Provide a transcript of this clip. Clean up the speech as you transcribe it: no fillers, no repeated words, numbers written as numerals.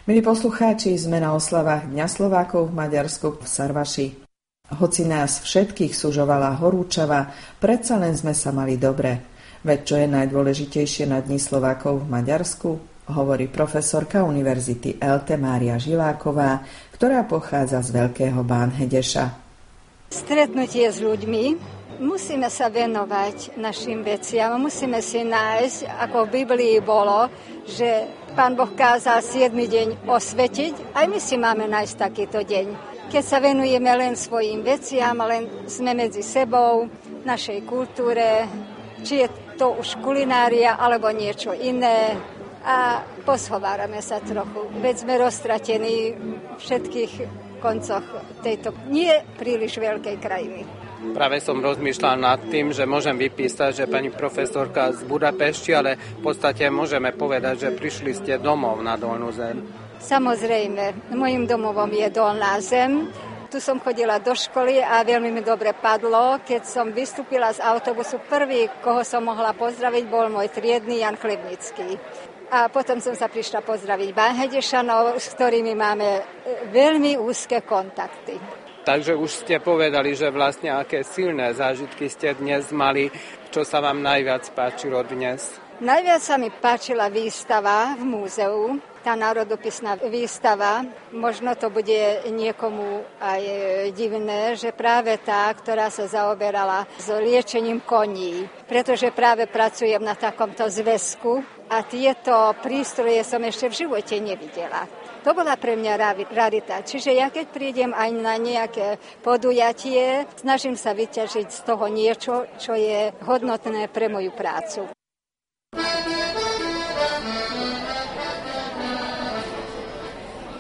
Milí poslucháči, sme na oslavách Dňa Slovákov v Maďarsku v Sarvaši. Hoci nás všetkých sužovala horúčava, predsa len sme sa mali dobre. Veď čo je najdôležitejšie na Dni Slovákov v Maďarsku, hovorí profesorka Univerzity ELTE Mária Žiláková, ktorá pochádza z Veľkého Bánhedeša. Stretnutie s ľuďmi. Musíme sa venovať našim veciam, musíme si nájsť, ako v Biblii bolo, že Pán Boh kázal 7. deň osvetiť, aj my si máme nájsť takýto deň. Keď sa venujeme len svojim veciam, len sme medzi sebou, našej kultúre, či je to už kulinária, alebo niečo iné, a poshovárame sa trochu. Veď sme roztratení v všetkých koncoch tejto nie príliš veľkej krajiny. Práve som rozmýšľal nad tým, že môžem vypísať, že pani profesorka z Budapešti, ale v podstate môžeme povedať, že prišli ste domov na Dolnú Zem. Samozrejme, môjim domovom je Dolná Zem. Tu som chodila do školy a veľmi mi dobre padlo. Keď som vystúpila z autobusu, prvý, koho som mohla pozdraviť, bol môj triedny Jan Chlebnický. A potom som sa prišla pozdraviť Bánhedešanov, s ktorými máme veľmi úzke kontakty. Takže už ste povedali, že vlastne aké silné zážitky ste dnes mali. Čo sa vám najviac páčilo dnes? Najviac sa mi páčila výstava v múzeu, tá národopisná výstava. Možno to bude niekomu aj divné, že práve tá, ktorá sa zaoberala s liečením koní, pretože práve pracujem na takomto zväzku a tieto prístroje som ešte v živote nevidela. To bola pre mňa rarita. Čiže ja keď prídem aj na nejaké podujatie, snažím sa vyťažiť z toho niečo, čo je hodnotné pre moju prácu.